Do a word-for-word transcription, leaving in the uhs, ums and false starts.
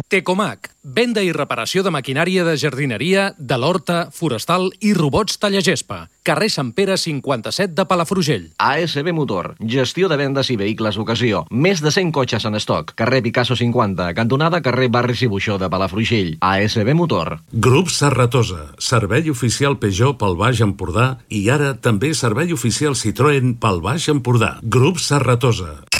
Tecomac, venda i reparació de maquinària de jardineria, de l'horta, forestal i robots tallagespa. Carrer Sant Pere cinquanta-set de Palafrugell. A S B Motor, gestió de vendes i vehicles d'ocasió. Més de cent cotxes en estoc. Carrer Picasso cinquanta, cantonada carrer Barri Cibuixó de Palafrugell. A S B Motor. Grup Serratosa, servei oficial Peugeot pel Baix Empordà i ara també servei oficial Citroën pel Baix Empordà. Grup Serratosa.